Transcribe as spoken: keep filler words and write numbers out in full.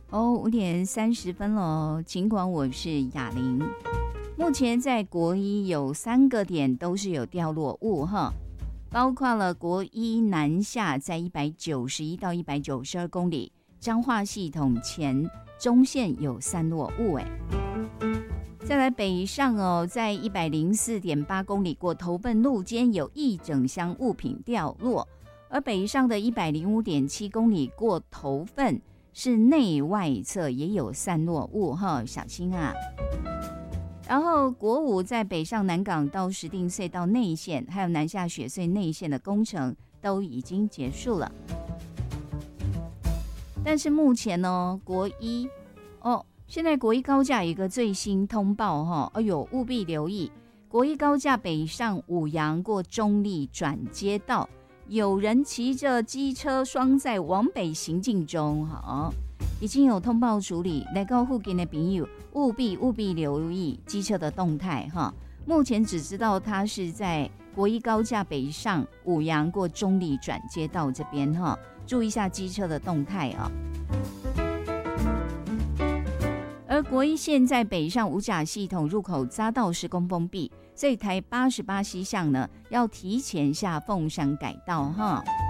哦，五点三十分喽，尽管我是雅玲。目前在国一有三个点都是有掉落物哈，包括了国一南下在一百九十一到一百九十二公里，彰化系统前中线有散落物哎。再来北上哦，在一百零四点八公里过头份路间有一整箱物品掉落，而北上的一百零五点七公里过头份是内外侧也有散落物哈，小心啊！然后国五在北上南港到石碇隧道内线，还有南下雪隧内线的工程都已经结束了。但是目前呢，国一哦，现在国一高架有一个最新通报哈，哎呦，务必留意，国一高架北上五杨过中立转接道。有人骑着机车双载往北行进中，好，已经有通报处理，来到附近的朋友务必务必留意机车的动态哈。目前只知道它是在国一高架北上五杨过中立转接道这边哈，注意一下机车的动态啊。而国一线在北上五甲系统入口匝道施工封闭，所以台八十八西向呢要提前下凤山改道哈。